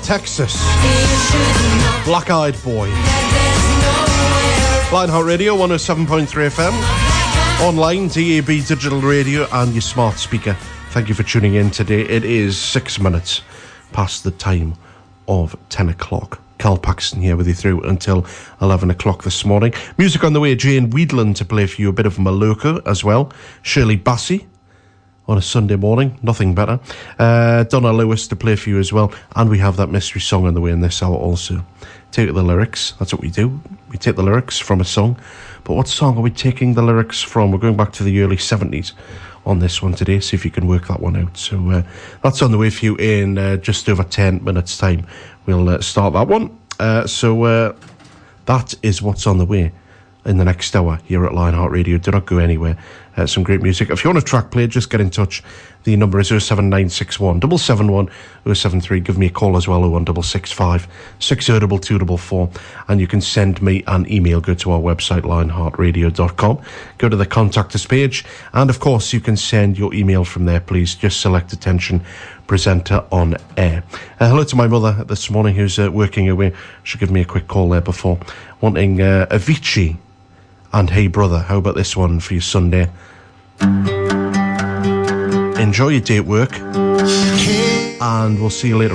Texas. Black Eyed Boy. Lionheart Radio, 107.3 FM. Online, DAB Digital Radio and your smart speaker. Thank you for tuning in today. It is 6 minutes past the time of 10 o'clock. Carl Paxton here with you through until 11 o'clock this morning. Music on the way, Jane Weedland to play for you, a bit of Maloko as well. Shirley Bassey on a Sunday morning, nothing better. Donna Lewis to play for you as well. And we have that mystery song on the way in this hour also. Take the lyrics, that's what we do. We take the lyrics from a song. But what song are we taking the lyrics from? We're going back to the early 70s on this one today, see if you can work that one out. So that's on the way for you in just over 10 minutes time. We'll start that one. So that is what's on the way in the next hour here at Lionheart Radio. Do not go anywhere. Some great music. If you want a track played, just get in touch. The number is 07961 771 073. Give me a call as well, 01665 602244. And you can send me an email. Go to our website, lionheartradio.com. Go to the contact us page. And of course, you can send your email from there, please. Just select attention presenter on air. Hello to my mother this morning who's working away. She gave me a quick call there before. Wanting Avicii and Hey Brother. How about this one for your Sunday? Enjoy your day at work. And we'll see you later.